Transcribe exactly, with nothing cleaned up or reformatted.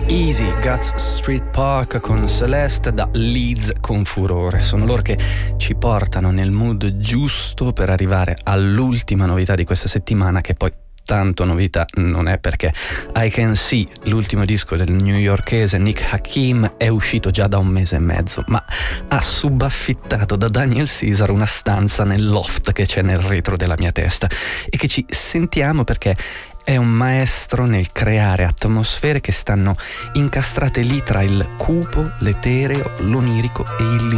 Easy, Guts Street Park con Celeste da Leeds con furore. Sono loro che ci portano nel mood giusto per arrivare all'ultima novità di questa settimana, che poi tanto novità non è, perché I Can See, l'ultimo disco del newyorkese Nick Hakim, è uscito già da un mese e mezzo, ma ha subaffittato da Daniel Caesar una stanza nel loft che c'è nel retro della mia testa e che ci sentiamo perché è un maestro nel creare atmosfere che stanno incastrate lì tra il cupo, l'etereo, l'onirico e il